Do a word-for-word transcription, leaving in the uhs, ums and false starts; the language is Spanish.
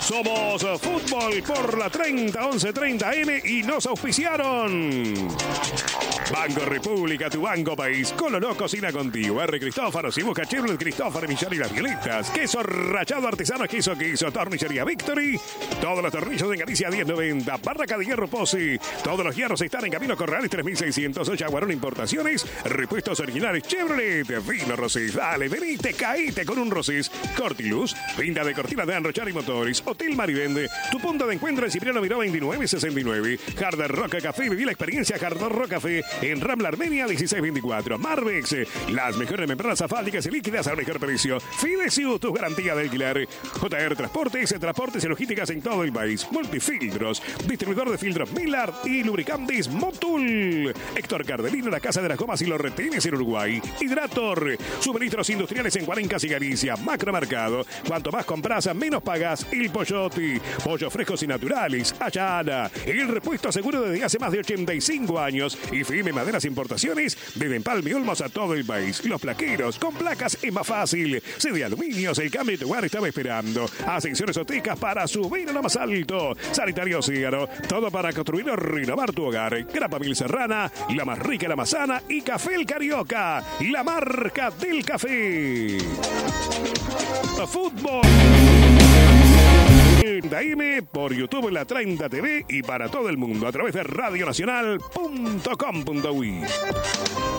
Somos Fútbol por la treinta, once treinta eme y nos auspiciaron. Banco República, tu banco país. Coloró Cocina Contigo. R. Cristófaro, si busca Chevrolet Cristófaro, Millán y las Violetas. Queso rallado artesano, queso, queso. Tornillería Victory. Todos los tornillos en Galicia diez noventa. Barraca de Hierro Pozzi. Todos los hierros están en Camino Corrales tres mil seiscientos. Yaguarón Importaciones. Repuestos originales Chevrolet. Vino Rosés. Dale, venite, caíte con un Rosés. Cortiluz. Pinta de cortinas de Anrochar y Motores. Hotel Marivende. Tu punto de encuentro en Cipriano Miró veintinueve sesenta y nueve. Hard Rock Café. Viví la experiencia Hard Rock Café en Rambla Armenia dieciséis veinticuatro. Marvex, las mejores membranas asfálticas y líquidas al mejor precio. Fidesiu, tus garantías de alquiler. J R Transportes, transportes y logísticas en todo el país. Multifiltros, distribuidor de filtros Millard y lubricantes Motul. Héctor Cardelino, la casa de las gomas y los retenes en Uruguay. Hidrator, suministros industriales en Cuarencas y Galicia. Macromercado, cuanto más compras, menos pagas. El Pollotti, pollos frescos y naturales. Ayana, el repuesto seguro desde hace más de ochenta y cinco años. Y firme Maderas Importaciones, desde Empalme y Olmos a todo el país. Los plaqueros, con placas es más fácil. C de Aluminios, el cambio de tu hogar estaba esperando. Ascensiones Otecas para subir a lo más alto. Sanitario Océano, todo para construir o renovar tu hogar. Grapa Mil Serrana, la más rica, la más sana. Y Café El Carioca, la marca del café. Fútbol treinta eme por YouTube en la treinta T V y para todo el mundo a través de radio nacional punto com punto uy.